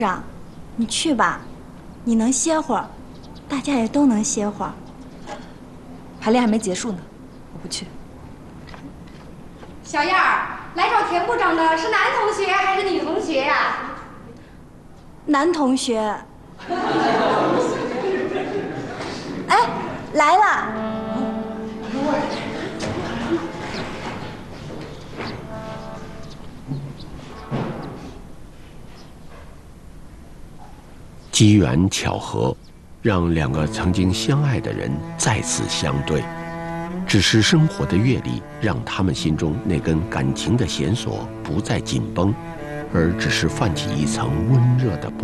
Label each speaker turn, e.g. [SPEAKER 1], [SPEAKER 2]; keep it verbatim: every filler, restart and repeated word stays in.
[SPEAKER 1] 长，你去吧，你能歇会儿，大家也都能歇会儿。
[SPEAKER 2] 排练还没结束呢，我不去。
[SPEAKER 3] 小燕儿，来找田部长的是男同学还是女同学呀？
[SPEAKER 1] 男同学。哎，来了。
[SPEAKER 4] 机缘巧合，让两个曾经相爱的人再次相对。只是生活的阅历，让他们心中那根感情的弦索不再紧绷，而只是泛起一层温热的波。